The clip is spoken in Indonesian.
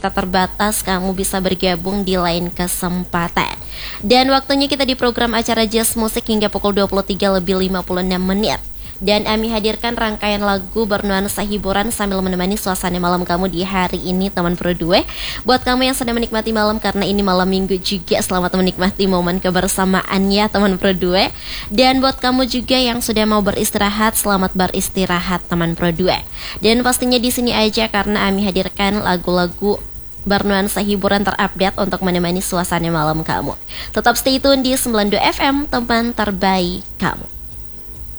kita terbatas, kamu bisa bergabung di lain kesempatan. Dan waktunya kita di program acara Jazz Musik hingga pukul 23:56. Dan Ami hadirkan rangkaian lagu bernuansa hiburan sambil menemani suasana malam kamu di hari ini, teman Pro 2. Buat kamu yang sedang menikmati malam, karena ini malam minggu juga, selamat menikmati momen kebersamaannya, teman Pro 2. Dan buat kamu juga yang sudah mau beristirahat, selamat beristirahat, teman Pro 2. Dan pastinya di sini aja, karena Ami hadirkan lagu-lagu bernuansa hiburan terupdate untuk menemani suasana malam kamu. Tetap stay tune di 92 FM, teman terbaik kamu.